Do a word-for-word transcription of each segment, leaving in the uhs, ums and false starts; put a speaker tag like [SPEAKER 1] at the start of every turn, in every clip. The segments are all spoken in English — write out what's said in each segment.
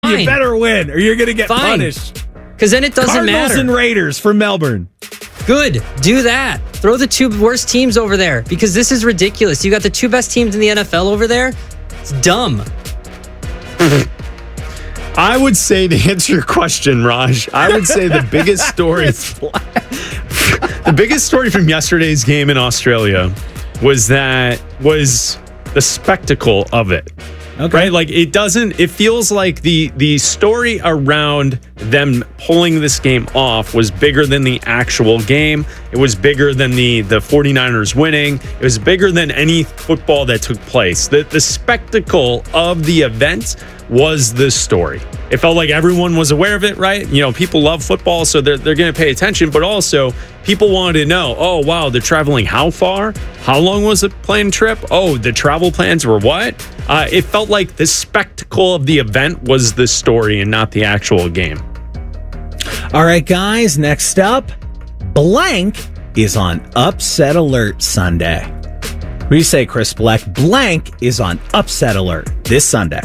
[SPEAKER 1] you better win or you're going to get
[SPEAKER 2] Fine.
[SPEAKER 1] punished.
[SPEAKER 2] Because then it doesn't
[SPEAKER 1] Cardinals
[SPEAKER 2] matter.
[SPEAKER 1] Cardinals and Raiders from Melbourne.
[SPEAKER 2] Good. Do that. Throw the two worst teams over there because this is ridiculous. You got the two best teams in the N F L over there. It's dumb.
[SPEAKER 3] I would say, to answer your question, Raj, I would say the biggest story the biggest story from yesterday's game in Australia was that was the spectacle of it. Okay. Right? Like it doesn't, it feels like the the story around them pulling this game off was bigger than the actual game. It was bigger than the, the 49ers winning. It was bigger than any football that took place. The, the spectacle of the event was the story. It felt like everyone was aware of it, right? You know, people love football, so they're, they're going to pay attention, but also people wanted to know, oh, wow, they're traveling how far? How long was the plane trip? Oh, the travel plans were what? Uh, it felt like the spectacle of the event was the story and not the actual game.
[SPEAKER 1] All right, guys, next up, Blank is on Upset Alert Sunday. What do you say, Chris Black? Blank is on Upset Alert this Sunday.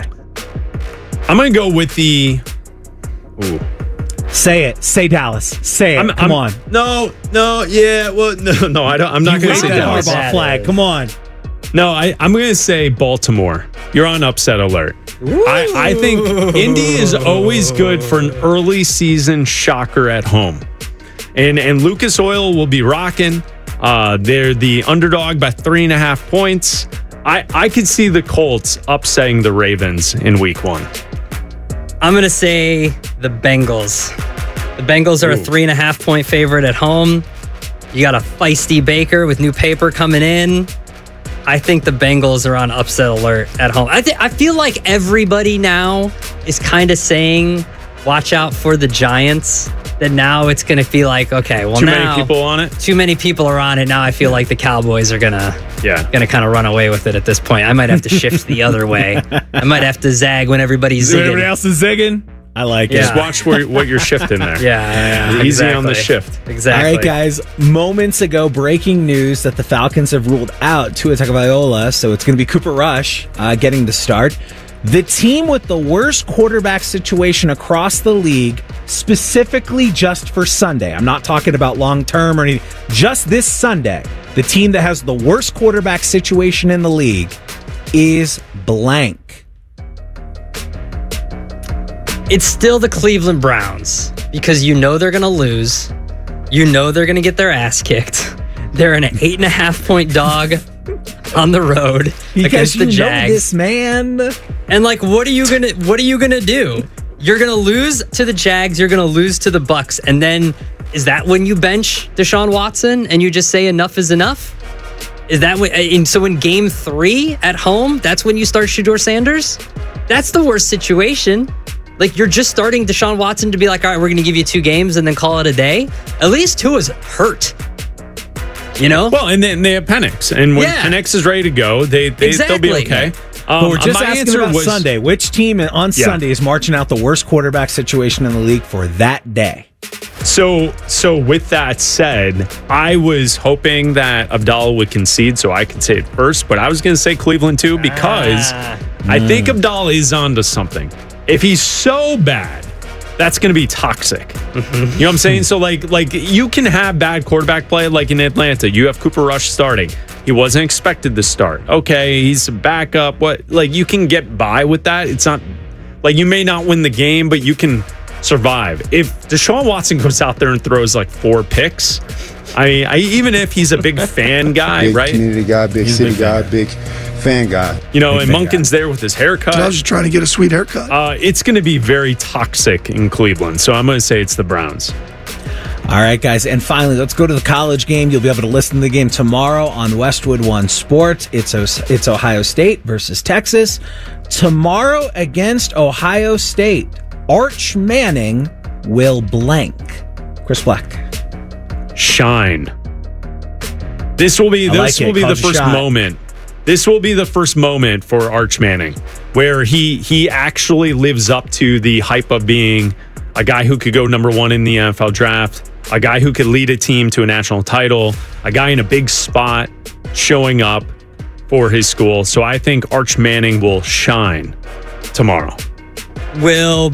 [SPEAKER 3] I'm going to go with the... Ooh.
[SPEAKER 1] Say it. Say Dallas. Say it. I'm, Come I'm, on.
[SPEAKER 3] No, no, yeah. Well, no, no, I don't, I'm not going to say Dallas.
[SPEAKER 1] Harbaugh flag. Come on.
[SPEAKER 3] No, I, I'm going to say Baltimore. You're on Upset Alert. I, I think Indy is always good for an early season shocker at home. And and Lucas Oil will be rocking. Uh, they're the underdog by three and a half points. I, I could see the Colts upsetting the Ravens in week one.
[SPEAKER 2] I'm going to say the Bengals. The Bengals are Ooh. a three and a half point favorite at home. You got a feisty Baker with new paper coming in. I think the Bengals are on upset alert at home. I th- I feel like everybody now is kind of saying, watch out for the Giants. That now it's going to feel like, okay, well
[SPEAKER 3] too
[SPEAKER 2] now...
[SPEAKER 3] Too many people on it?
[SPEAKER 2] Too many people are on it. Now I feel like the Cowboys are going to
[SPEAKER 3] yeah.
[SPEAKER 2] gonna kind of run away with it at this point. I might have to shift the other way. I might have to zag when everybody's zigging.
[SPEAKER 1] Everybody else is zigging? I like
[SPEAKER 3] yeah.
[SPEAKER 1] it.
[SPEAKER 3] Just watch where, what you're shifting there.
[SPEAKER 2] Yeah, yeah, yeah.
[SPEAKER 3] Easy
[SPEAKER 2] exactly.
[SPEAKER 3] on the shift.
[SPEAKER 2] Exactly.
[SPEAKER 1] All right, guys. Moments ago, breaking news that the Falcons have ruled out Tua Tagovailoa, so it's going to be Cooper Rush uh, getting the start. The team with the worst quarterback situation across the league, specifically just for Sunday. I'm not talking about long-term or anything. Just this Sunday, the team that has the worst quarterback situation in the league is blank.
[SPEAKER 2] It's still the Cleveland Browns because you know they're going to lose. You know they're going to get their ass kicked. They're an eight and a half point dog on the road
[SPEAKER 1] because
[SPEAKER 2] against the
[SPEAKER 1] you
[SPEAKER 2] Jags.
[SPEAKER 1] Know this, man.
[SPEAKER 2] And like, what are you gonna? What are you gonna do? You're gonna lose to the Jags. You're gonna lose to the Bucks, and then is that when you bench Deshaun Watson and you just say enough is enough? Is that when? And so in Game Three at home, that's when you start Shedeur Sanders. That's the worst situation. Like, you're just starting Deshaun Watson to be like, all right, we're gonna give you two games and then call it a day. At least Tua's hurt. You know?
[SPEAKER 3] Well, and then they have Penix. And when yeah. Penix is ready to go, they, they,
[SPEAKER 2] exactly.
[SPEAKER 3] they'll be okay. Um,
[SPEAKER 1] but we're just
[SPEAKER 3] my
[SPEAKER 1] asking about was, Sunday. Which team on yeah. Sunday is marching out the worst quarterback situation in the league for that day?
[SPEAKER 3] So, so with that said, I was hoping that Abdallah would concede so I could say it first, but I was going to say Cleveland too because ah. I mm. think Abdallah is onto something. If he's so bad, that's going to be toxic. Mm-hmm. You know what I'm saying? So, like, like you can have bad quarterback play, like in Atlanta. You have Cooper Rush starting. He wasn't expected to start. Okay, he's a backup. What? Like, you can get by with that. It's not like you may not win the game, but you can survive. If Deshaun Watson goes out there and throws like four picks, I, I even if he's a big fan guy,
[SPEAKER 4] big
[SPEAKER 3] right?
[SPEAKER 4] Community guy, big he's city big guy, big fan guy.
[SPEAKER 3] You know, and Monken's guy. There with his haircut.
[SPEAKER 5] I was just trying to get a sweet haircut.
[SPEAKER 3] Uh, it's going to be very toxic in Cleveland, so I'm going to say it's the Browns.
[SPEAKER 1] All right, guys, and finally, let's go to the college game. You'll be able to listen to the game tomorrow on Westwood One Sports. It's it's Ohio State versus Texas. Tomorrow against Ohio State, Arch Manning will blank. Chris Black.
[SPEAKER 3] Shine. This will be this like will be the first shot. moment. This will be the first moment for Arch Manning where he he actually lives up to the hype of being a guy who could go number one in the N F L draft, a guy who could lead a team to a national title, a guy in a big spot showing up for his school. So I think Arch Manning will shine tomorrow.
[SPEAKER 2] Will